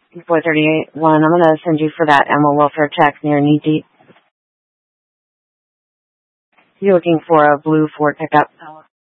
438-1. I'm going to send you for that animal welfare check near Knee Deep. You're looking for a blue Ford pickup.